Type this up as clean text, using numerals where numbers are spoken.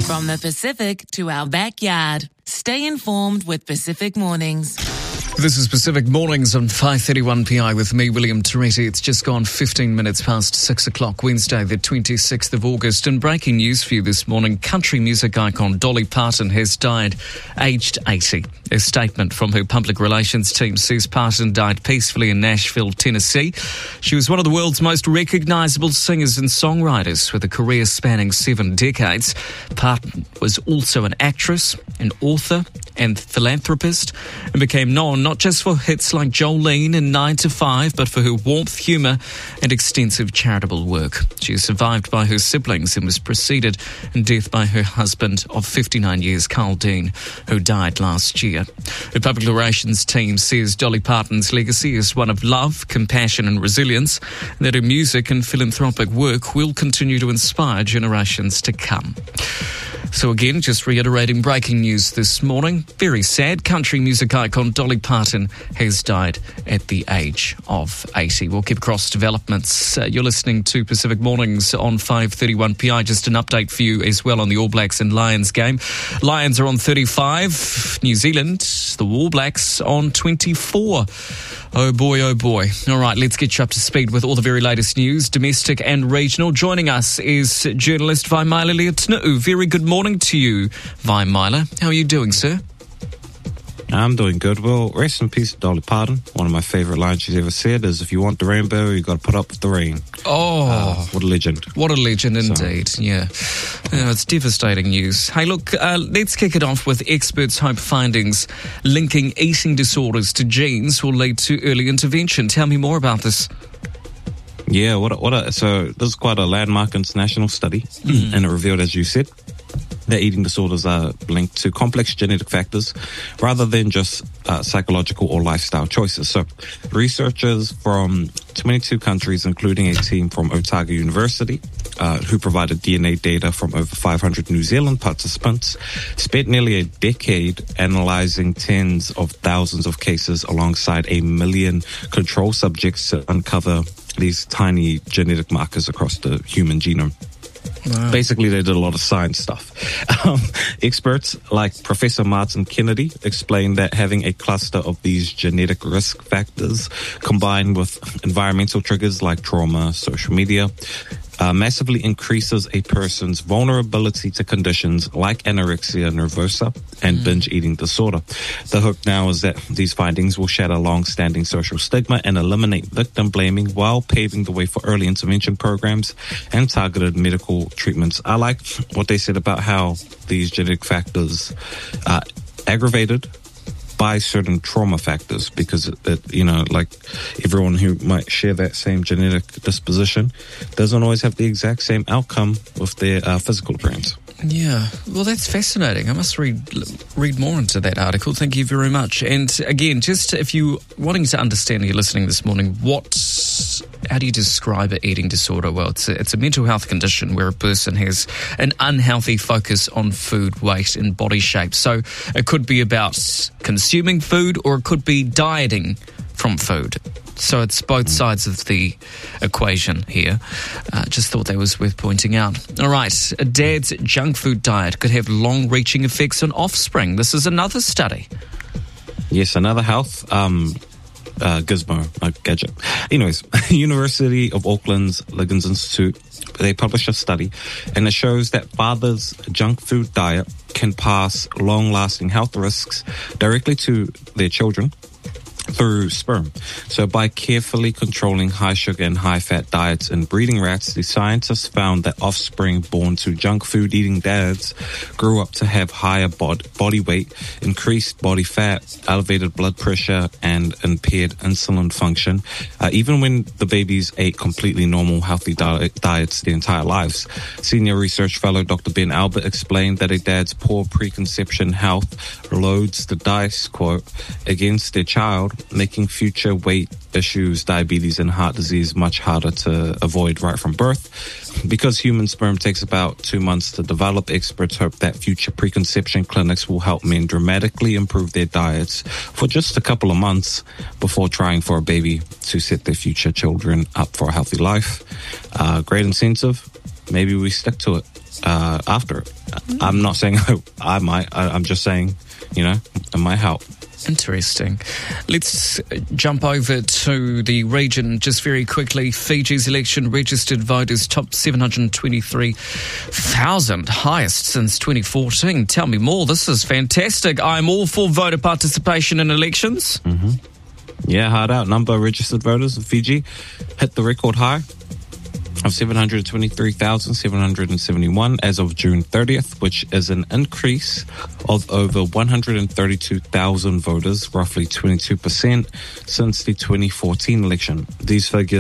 From the Pacific to our backyard. Stay informed with Pacific Mornings. This is Pacific Mornings on 5:31 PI with me, William Toretti. It's just gone 15 minutes past 6 o'clock, Wednesday, the 26th of August. And breaking news for you this morning, country music icon Dolly Parton has died aged 80. A statement from her public relations team says Parton died peacefully in Nashville, Tennessee. She was one of the world's most recognisable singers and songwriters with a career spanning 7 decades. Parton was also an actress, an author and philanthropist, and became known not just for hits like Jolene and 9 to 5, but for her warmth, humour and extensive charitable work. She is survived by her siblings and was preceded in death by her husband of 59 years, Carl Dean, who died last year. The public relations team says Dolly Parton's legacy is one of love, compassion and resilience, and that her music and philanthropic work will continue to inspire generations to come. So again, just reiterating breaking news this morning. Very sad. Country music icon Dolly Parton has died at the age of 80. We'll keep across developments. You're listening to Pacific Mornings on 5:31 PI. Just an update for you as well on the All Blacks and Lions game. Lions are on 35. New Zealand, the All Blacks on 24. Oh boy, oh boy. All right, let's get you up to speed with all the very latest news, domestic and regional. Joining us is journalist Vaimala Leotina'u. Very good morning to you, Vaimala. How are you doing, sir? I'm doing good. Well, rest in peace, Dolly Parton. One of my favourite lines she's ever said is, if you want the rainbow, you got to put up with the rain. Oh. What a legend. What a legend indeed, yeah. It's devastating news. Hey, look, let's kick it off with experts' hope findings linking eating disorders to genes will lead to early intervention. Tell me more about this. Yeah, so this is quite a landmark international study, and it revealed, as you said, that eating disorders are linked to complex genetic factors rather than just psychological or lifestyle choices. So researchers from 22 countries, including a team from Otago University, who provided DNA data from over 500 New Zealand participants, spent nearly a decade analyzing tens of thousands of cases alongside 1 million control subjects to uncover these tiny genetic markers across the human genome. Wow. Basically, they did a lot of science stuff. Experts like Professor Martin Kennedy explained that having a cluster of these genetic risk factors combined with environmental triggers like trauma, social media, massively increases a person's vulnerability to conditions like anorexia nervosa and binge eating disorder. The hope now is that these findings will shatter long-standing social stigma and eliminate victim blaming while paving the way for early intervention programs and targeted medical treatments. I like what they said about how these genetic factors are aggravated by certain trauma factors, because like everyone who might share that same genetic disposition doesn't always have the exact same outcome with their physical appearance. Yeah, well, that's fascinating. I must read more into that article. Thank you very much. And again, just if you wanting to understand, you're listening this morning, how do you describe an eating disorder? Well, it's a mental health condition where a person has an unhealthy focus on food, weight and body shape. So it could be about consuming food or it could be dieting from food. So it's both sides of the equation here. Just thought that was worth pointing out. All right, a dad's junk food diet could have long-reaching effects on offspring. This is another study. Yes, another health gizmo, a gadget. Anyways, University of Auckland's Liggins Institute, they published a study, and it shows that fathers' junk food diet can pass long-lasting health risks directly to their children through sperm. So by carefully controlling high sugar and high fat diets in breeding rats, the scientists found that offspring born to junk food eating dads grew up to have higher body weight, increased body fat, elevated blood pressure and impaired insulin function, even when the babies ate completely normal healthy diets their entire lives. Senior research fellow Dr. Ben Albert explained that a dad's poor preconception health loads the dice, quote, against their child, making future weight issues, diabetes and heart disease much harder to avoid right from birth. Because human sperm takes about 2 months to develop, experts hope that future preconception clinics will help men dramatically improve their diets for just a couple of months before trying for a baby to set their future children up for a healthy life. Great incentive maybe we stick to it after it. I'm not saying I might. I'm just saying, it might help. Interesting. Let's jump over to the region just very quickly. Fiji's election registered voters topped 723,000, highest since 2014. Tell me more. This is fantastic. I'm all for voter participation in elections. Mm-hmm. Yeah, hard out. Number of registered voters in Fiji hit the record high of 723,771 as of June 30th, which is an increase of over 132,000 voters, roughly 22%, since the 2014 election. These figures